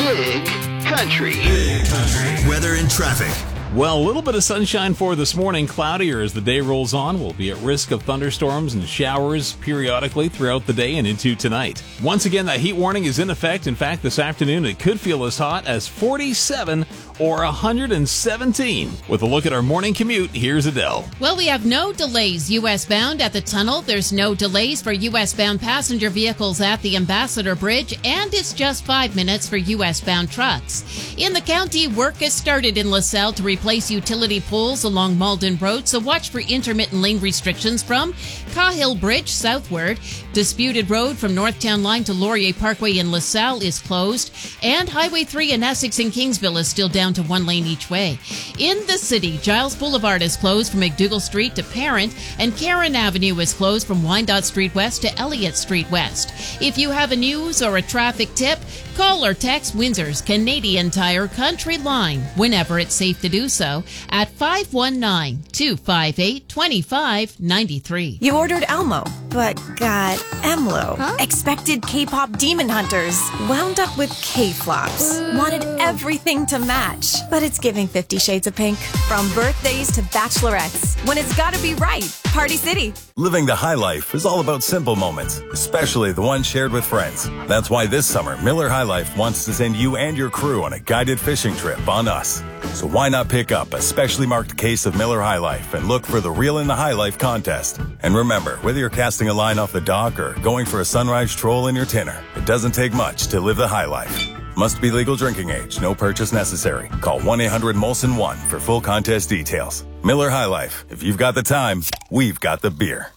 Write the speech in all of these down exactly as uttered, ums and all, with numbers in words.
Big Country. Big Country. Weather and traffic. Well, a little bit of sunshine for this morning. Cloudier as the day rolls on. We'll be at risk of thunderstorms and showers periodically throughout the day and into tonight. Once again, that heat warning is in effect. In fact, this afternoon it could feel as hot as forty-seven or one hundred seventeen. With a look at our morning commute, here's Adele. Well, we have no delays U S bound at the tunnel. There's no delays for U S bound passenger vehicles at the Ambassador Bridge, and it's just five minutes for U S bound trucks. In the county, work has started in LaSalle to replace utility poles along Malden Road, so watch for intermittent lane restrictions from Cahill Bridge southward. Disputed Road from Northtown Line to Laurier Parkway in LaSalle is closed, and Highway three in Essex and Kingsville is still down to one lane each way. In the city, Giles Boulevard is closed from McDougall Street to Parent, and Karen Avenue is closed from Wyandotte Street West to Elliott Street West. If you have a news or a traffic tip, call or text Windsor's Canadian Tire Country Line whenever it's safe to do so at five one nine, two five eight, two five nine three. You ordered Elmo, but got E M L O. Huh? Expected K-pop demon hunters. Wound up with K-flops. Wanted everything to match. But it's giving Fifty Shades of Pink. From birthdays to bachelorettes. When it's gotta be right. Party City. Living the high life is all about simple moments, especially the ones shared with friends. That's why this summer, Miller High Life wants to send you and your crew on a guided fishing trip on us. So why not pick up a specially marked case of Miller High Life and look for the Reel in the High Life contest. And remember, whether you're casting a line off the dock or going for a sunrise troll in your tinner, it doesn't take much to live the high life. Must be legal drinking age. No purchase necessary. Call one eight hundred Molson one for full contest details. Miller High Life. If you've got the time, we've got the beer.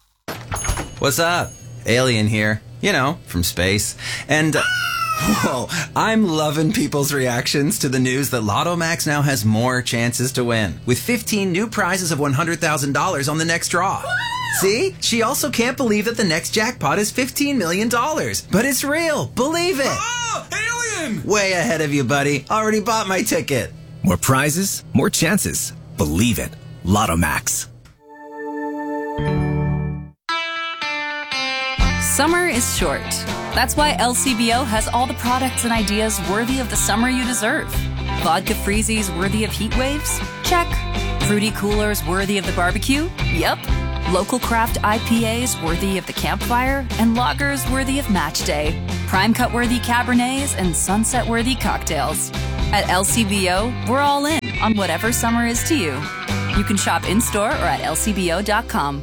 What's up? Alien here. You know, from space. And... Uh, whoa, I'm loving people's reactions to the news that Lotto Max now has more chances to win, with fifteen new prizes of one hundred thousand dollars on the next draw. See? She also can't believe that the next jackpot is fifteen million dollars. But it's real. Believe it. Oh, alien! Way ahead of you, buddy. Already bought my ticket. More prizes, more chances. Believe it. Lotto Max. Summer is short. That's why L C B O has all the products and ideas worthy of the summer you deserve. Vodka freezies worthy of heat waves? Check. Fruity coolers worthy of the barbecue? Yep. Local craft I P As worthy of the campfire? And lagers worthy of match day. Prime cut worthy Cabernets and sunset worthy cocktails. At L C B O, we're all in on whatever summer is to you. You can shop in-store or at L C B O dot com.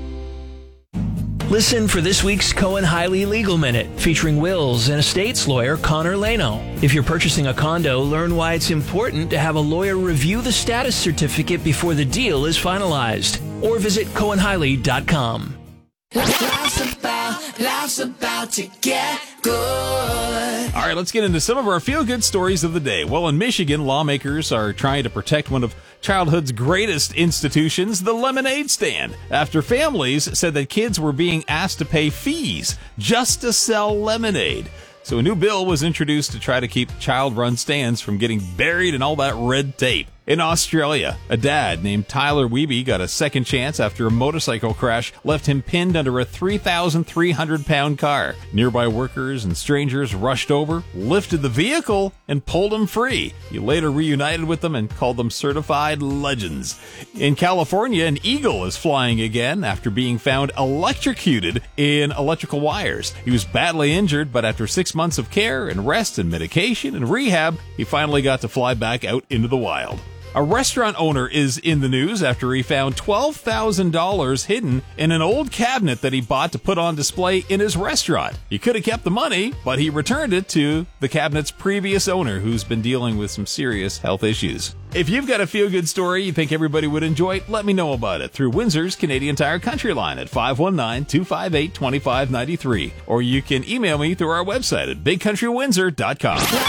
Listen for this week's Cohen Hiley Legal Minute, featuring wills and estates lawyer Connor Leno. If you're purchasing a condo, learn why it's important to have a lawyer review the status certificate before the deal is finalized. Or visit Cohen Hiley dot com. Life's about, life's about to get good. All right, let's get into some of our feel-good stories of the day. Well, in Michigan, lawmakers are trying to protect one of childhood's greatest institutions, the lemonade stand, after families said that kids were being asked to pay fees just to sell lemonade. So a new bill was introduced to try to keep child-run stands from getting buried in all that red tape. In Australia, a dad named Tyler Wiebe got a second chance after a motorcycle crash left him pinned under a three thousand three hundred pound car. Nearby workers and strangers rushed over, lifted the vehicle, and pulled him free. He later reunited with them and called them certified legends. In California, an eagle is flying again after being found electrocuted in electrical wires. He was badly injured, but after six months of care and rest and medication and rehab, he finally got to fly back out into the wild. A restaurant owner is in the news after he found twelve thousand dollars hidden in an old cabinet that he bought to put on display in his restaurant. He could have kept the money, but he returned it to the cabinet's previous owner, who's been dealing with some serious health issues. If you've got a feel-good story you think everybody would enjoy, let me know about it through Windsor's Canadian Tire Country Line at five one nine, two five eight, two five nine three. Or you can email me through our website at big country windsor dot com.